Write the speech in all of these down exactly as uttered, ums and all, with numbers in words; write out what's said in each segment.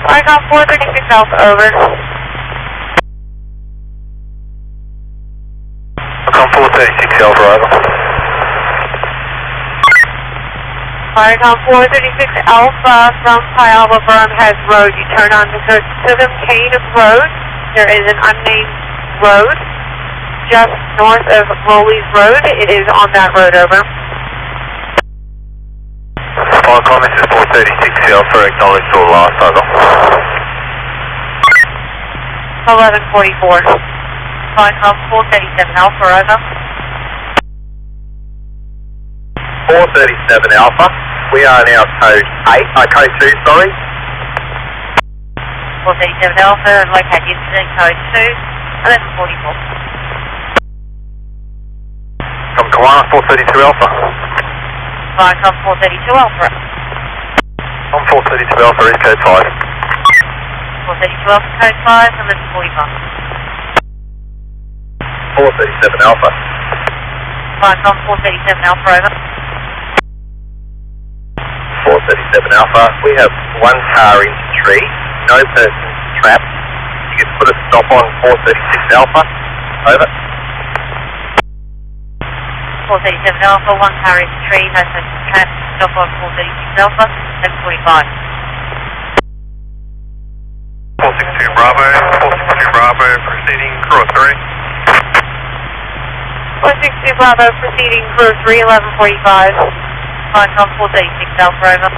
Icon four thirty-six Alpha, over. Icon four thirty-six Alpha, over. Icon four thirty-six Alpha from Pialba Bermhead Road. You turn on the Southern Cane Road. There is an unnamed road just north of Rowley's Road. It is on that road, over. Icon, this is four thirty-six Alpha, acknowledged all last, over. eleven forty-four. Icon four thirty-seven Alpha, over. four thirty-seven Alpha, we are now code eight, uh, code two, sorry. four thirty-seven Alpha, locate incident code two, eleven forty-four. From Kiwana, four thirty-two Alpha. Icon four thirty-two Alpha. On four thirty-two Alpha, is code five. four thirty-two Alpha, code five, eleven forty-five. four thirty-seven Alpha. Icon four thirty-seven Alpha, over. four thirty-seven Alpha, we have one car in the tree, no persons trapped. You can put a stop on four thirty-six Alpha, over. four thirty-seven Alpha, one car in the tree, no person trapped, stop on four thirty-six Alpha, eleven forty-five. four sixty-two Bravo, four sixty-two Bravo, proceeding crew three. four sixty-two Bravo, proceeding crew three, eleven forty-five. Icon four thirty-six Alpha, over.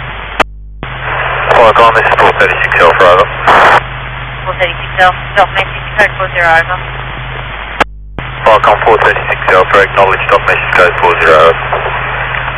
Icon, this is four thirty-six Alpha, over. four thirty-six Alpha, stop message code four zero, over. Icon four thirty-six Alpha, acknowledged, stop message code four zero, over.